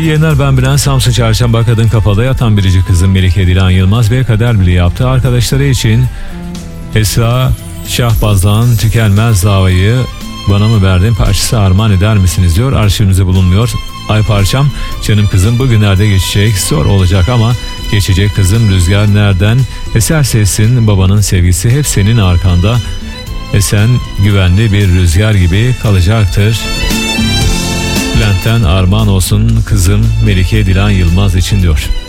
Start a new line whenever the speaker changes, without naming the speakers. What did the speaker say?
İyi yayınlar, ben Bülent. Samsun Çarşamba Kadın Kapalı yatan biricik kızım Melike Dilan Yılmaz ve Kader Bili yaptı. Arkadaşları için Esra Şahbaz'dan Tükenmez Davayı bana mı verdin parçası armağan eder misiniz diyor. Arşivimizde bulunmuyor. Ay parçam, canım kızım bugünlerde geçecek, zor olacak ama geçecek kızım. Rüzgar nereden eserse essin, babanın sevgisi hep senin arkanda. Esen güvenli bir rüzgar gibi kalacaktır. Bülent'ten armağan olsun kızım Melike Dilan Yılmaz için diyor.